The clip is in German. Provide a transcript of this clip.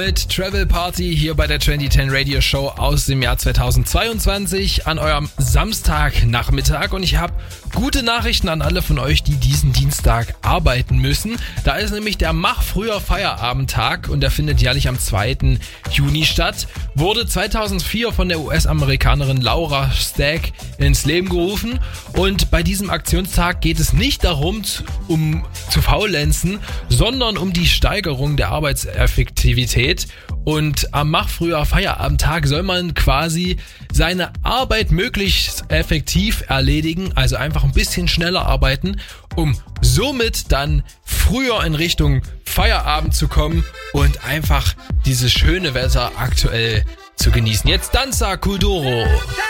Mit Travel Party hier bei der 2010 Radio Show aus dem Jahr 2022 an eurem Samstagnachmittag, und ich habe gute Nachrichten an alle von euch, die diesen Dienstag arbeiten müssen. Da ist nämlich der Mach früher Feierabendtag, und der findet jährlich am 2. Juni statt. Wurde 2004 von der US-Amerikanerin Laura Stack ins Leben gerufen, und bei diesem Aktionstag geht es nicht darum, zu faulenzen, sondern um die Steigerung der Arbeitseffektivität. Und am Mach früher Feierabendtag soll man quasi seine Arbeit möglichst effektiv erledigen, also einfach ein bisschen schneller arbeiten, um somit dann früher in Richtung Feierabend zu kommen und einfach dieses schöne Wetter aktuell zu genießen. Jetzt Danza Kuduro.